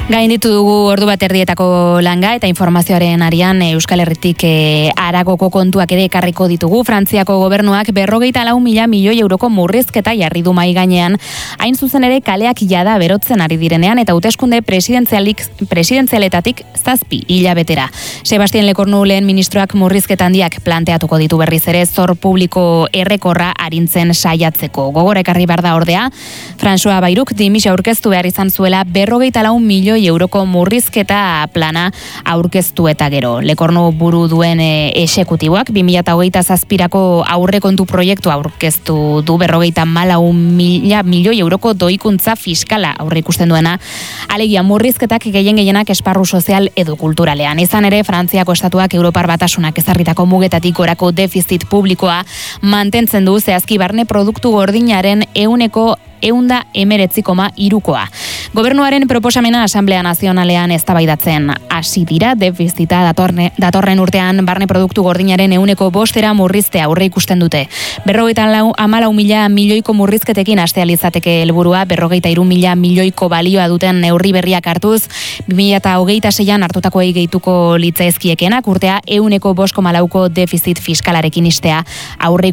Gainditu dugu ordu bat erdietako langa eta informazioaren arian Euskal Herritik haragoko kontuak ere ekarriko ditugu. Frantziako gobernuak 54.000 milioi euroko murrizketa jarri du mahai gainean, hain zuzen ere kaleak jada berotzen ari direnean eta hauteskunde presidentzialetatik 7 hilabetera. Sebastian Lecornu lehen ministroak murrizketa handiak planteatuko ditu berriz ere zor publiko errekorra arintzen saiatzeko. Gogora ekarri behar da ordea, François Bayruk dimisia aurkeztu behar izan zuela 54 milioi euroko murrizketa plana aurkeztu eta gero. Lecornu buru duen exekutiboak 2027ko aurrekontu proiektu aurkeztu du 54.000 milioi euroko doikuntza fiskala aurreikusten duena. Alegia murrizketak gehienak esparru sozial edo kulturalean. Izan ere, Frantziako estatuak Europar Batasunak ezarritako mugetatik gorako defizit publikoa mantentzen du zehazki barne produktu gordinaren 119,3koa. Gobernuaren proposamena Asamblea Nazionalean eztabaidatzen hasi dira, defizita datorren urtean barne produktu gordinaren 105 murriztea aurre ikusten dute. 54.000 milioiko murrizketekin hastea litzateke helburua, 53.000 milioiko balioa duten neurri berriak hartuz, 2026an hartutakoei gehituko litzaizkiekenak urtea 105,4ko defizit fiskalarekin istea aurre